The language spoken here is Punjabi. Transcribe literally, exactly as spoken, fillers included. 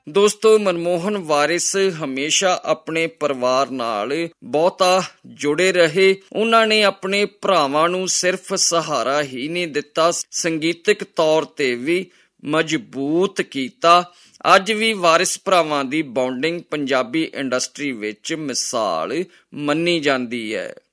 ਦੋਸਤੋ, ਮਨਮੋਹਨ ਵਾਰਿਸ ਹਮੇਸ਼ਾ ਆਪਣੇ ਪਰਿਵਾਰ ਨਾਲ ਬਹੁਤਾ ਜੁੜੇ ਰਹੇ। ਉਹਨਾਂ ਨੇ ਆਪਣੇ ਭਰਾਵਾਂ ਨੂੰ ਸਿਰਫ ਸਹਾਰਾ ਹੀ ਨਹੀਂ ਦਿੱਤਾ, ਸੰਗੀਤਕ ਤੌਰ ਤੇ ਵੀ ਮਜ਼ਬੂਤ ਕੀਤਾ। ਅੱਜ ਵੀ ਵਾਰਿਸ ਭਰਾਵਾਂ ਦੀ ਬੌਂਡਿੰਗ ਪੰਜਾਬੀ ਇੰਡਸਟਰੀ ਵਿੱਚ ਮਿਸਾਲ ਮੰਨੀ ਜਾਂਦੀ ਹੈ।